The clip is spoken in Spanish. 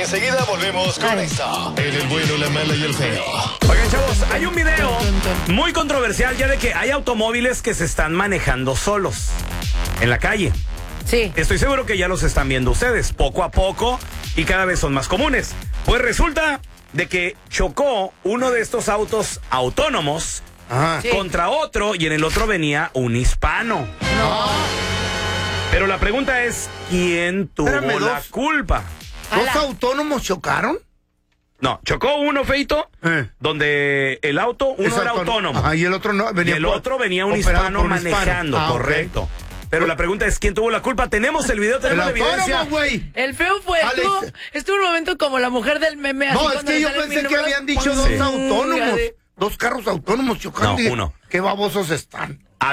enseguida volvemos con esto. En el bueno, la mala y el feo. Oigan, chavos, hay un video muy controversial ya de que hay automóviles que se están manejando solos en la calle. Sí. Estoy seguro que ya los están viendo ustedes, poco a poco, y cada vez son más comunes. Pues resulta de que chocó uno de estos autos autónomos contra otro, y en el otro venía un hispano. No. Pero la pregunta es, ¿quién tuvo la culpa? ¿Dos autónomos chocaron? No, chocó uno, Feito, donde el auto, uno era autónomo. Ajá, y el otro no. Y el otro venía un hispano manejando, correcto. Okay. Pero la pregunta es, ¿quién tuvo la culpa? Tenemos el video, tenemos la evidencia. Güey. El feo fue, estuvo un momento como la mujer del meme. No, así es que yo pensé que habían dicho dos autónomos. Dos carros autónomos chocando. No, uno. Qué babosos están.